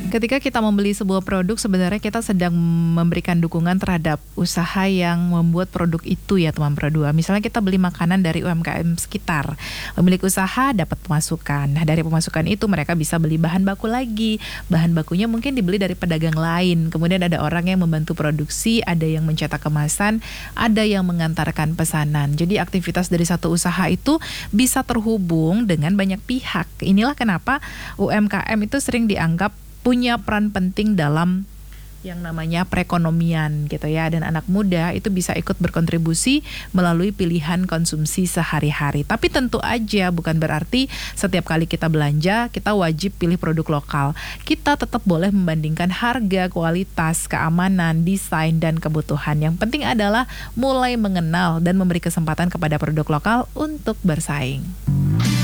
Ketika kita membeli sebuah produk, sebenarnya kita sedang memberikan dukungan terhadap usaha yang membuat produk itu ya teman Pro2. Misalnya kita beli makanan dari UMKM sekitar, pemilik usaha dapat pemasukan. Nah, dari pemasukan itu mereka bisa beli bahan baku lagi. Bahan bakunya mungkin dibeli dari pedagang lain. Kemudian ada orang yang membantu produksi, ada yang mencetak kemasan, ada yang mengantarkan pesanan. Jadi aktivitas dari satu usaha itu bisa terhubung dengan banyak pihak. Inilah kenapa UMKM itu sering dianggap punya peran penting dalam yang namanya perekonomian gitu ya, dan anak muda itu bisa ikut berkontribusi melalui pilihan konsumsi sehari-hari. Tapi tentu aja bukan berarti setiap kali kita belanja kita wajib pilih produk lokal. Kita tetap boleh membandingkan harga, kualitas, keamanan, desain, dan kebutuhan. Yang penting adalah mulai mengenal dan memberi kesempatan kepada produk lokal untuk bersaing.